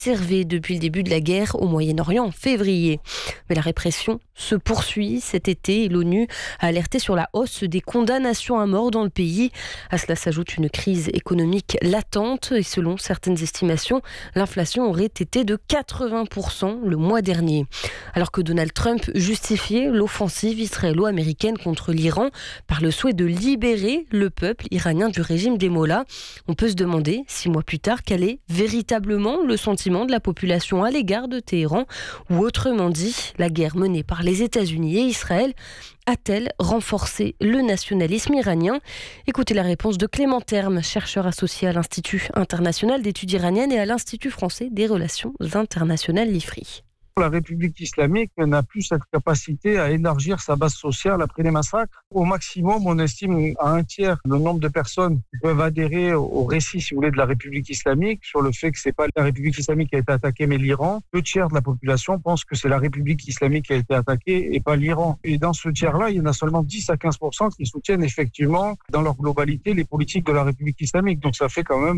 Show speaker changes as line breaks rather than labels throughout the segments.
observée depuis le début de la guerre au Moyen-Orient en février. Mais la répression se poursuit cet été et l'ONU a alerté sur la hausse des condamnations à mort dans le pays. À cela s'ajoute une crise économique latente et selon certaines estimations, l'inflation aurait été de 80% le mois dernier. Alors que Donald Trump justifiait l'offensive israélo-américaine contre l'Iran par le souhait de libérer le peuple iranien du régime des Mollahs, on peut se demander, 6 mois plus tard, quel est véritablement le sentiment de la population à l'égard de Téhéran, ou autrement dit, la guerre menée par les États-Unis et Israël a-t-elle renforcé le nationalisme iranien ? Écoutez la réponse de Clément Terme, chercheur associé à l'Institut international d'études iraniennes et à l'Institut français des relations internationales, l'IFRI.
La République islamique n'a plus cette capacité à élargir sa base sociale après les massacres. Au maximum, on estime à 1/3 le nombre de personnes qui peuvent adhérer au récit, si vous voulez, de la République islamique, sur le fait que c'est pas la République islamique qui a été attaquée, mais l'Iran. 2/3 de la population pense que c'est la République islamique qui a été attaquée et pas l'Iran. Et dans ce tiers-là, il y en a seulement 10 à 15% qui soutiennent effectivement, dans leur globalité, les politiques de la République islamique. Donc ça fait quand même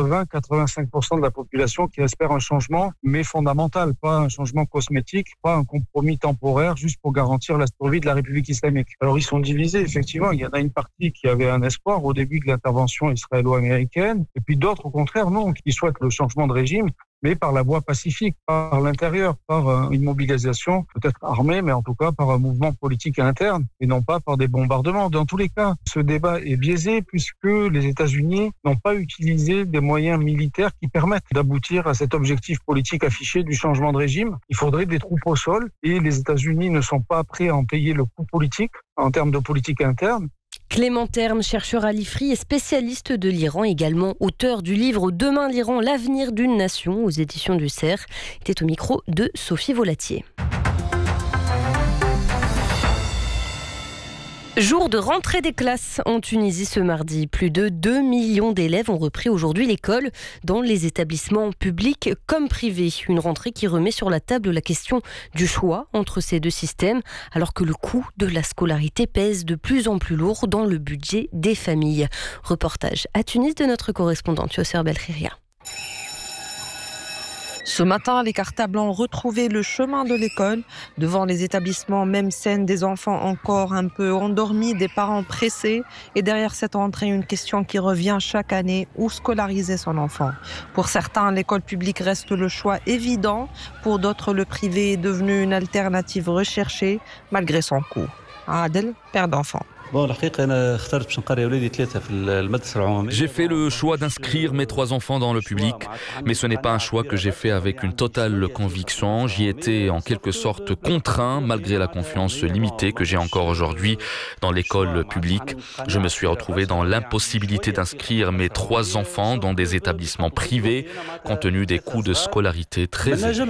80-85% de la population qui espère un changement, mais fondamental, pas un changement cosmétique, pas un compromis temporaire juste pour garantir la survie de la République islamique. Alors ils sont divisés, effectivement. Il y en a une partie qui avait un espoir au début de l'intervention israélo-américaine, et puis d'autres, au contraire, non, qui souhaitent le changement de régime, mais par la voie pacifique, par l'intérieur, par une mobilisation peut-être armée, mais en tout cas par un mouvement politique interne, et non pas par des bombardements. Dans tous les cas, ce débat est biaisé puisque les États-Unis n'ont pas utilisé des moyens militaires qui permettent d'aboutir à cet objectif politique affiché du changement de régime. Il faudrait des troupes au sol, et les États-Unis ne sont pas prêts à en payer le coût politique en termes de politique interne.
Clément Terme, chercheur à l'IFRI et spécialiste de l'Iran, également auteur du livre Demain l'Iran, l'avenir d'une nation aux éditions du CERF, était au micro de Sophie Volatier. Jour de rentrée des classes en Tunisie ce mardi. Plus de 2 millions d'élèves ont repris aujourd'hui l'école dans les établissements publics comme privés. Une rentrée qui remet sur la table la question du choix entre ces deux systèmes, alors que le coût de la scolarité pèse de plus en plus lourd dans le budget des familles. Reportage à Tunis de notre correspondante Yousser Belkhiria.
Ce matin, les cartables ont retrouvé le chemin de l'école. Devant les établissements, même scène, des enfants encore un peu endormis, des parents pressés. Et derrière cette rentrée, une question qui revient chaque année, où scolariser son enfant ? Pour certains, l'école publique reste le choix évident. Pour d'autres, le privé est devenu une alternative recherchée, malgré son coût. Adel, père d'enfant.
J'ai fait le choix d'inscrire mes 3 enfants dans le public, mais ce n'est pas un choix que j'ai fait avec une totale conviction. J'y étais en quelque sorte contraint, malgré la confiance limitée que j'ai encore aujourd'hui dans l'école publique. Je me suis retrouvé dans l'impossibilité d'inscrire mes 3 enfants dans des établissements privés, compte tenu des coûts de scolarité très élevés.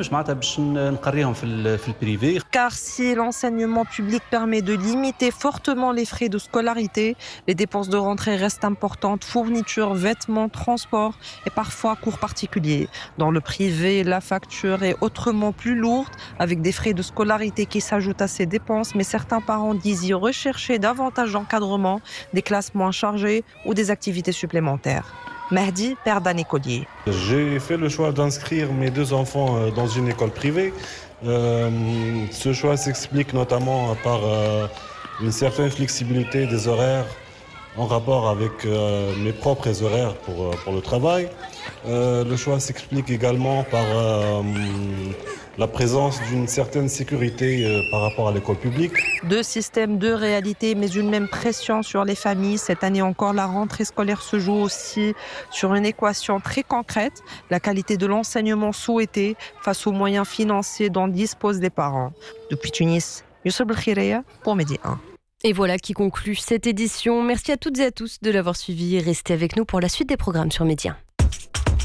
Car si l'enseignement public permet de limiter fortement les frais de scolarité, les dépenses de rentrée restent importantes, fournitures, vêtements, transports et parfois cours particuliers. Dans le privé, la facture est autrement plus lourde, avec des frais de scolarité qui s'ajoutent à ces dépenses, mais certains parents disent y rechercher davantage d'encadrement, des classes moins chargées ou des activités supplémentaires. Mehdi, père d'un écolier.
J'ai fait le choix d'inscrire mes 2 enfants dans une école privée. Ce choix s'explique notamment par une certaine flexibilité des horaires en rapport avec mes propres horaires pour le travail. Le choix s'explique également par la présence d'une certaine sécurité par rapport à l'école publique.
2 systèmes, 2 réalités, mais une même pression sur les familles. Cette année encore, la rentrée scolaire se joue aussi sur une équation très concrète, la qualité de l'enseignement souhaité face aux moyens financiers dont disposent les parents. Depuis Tunis, Yousser Belkhiria pour Midi 1.
Et voilà qui conclut cette édition. Merci à toutes et à tous de l'avoir suivi et restez avec nous pour la suite des programmes sur Média.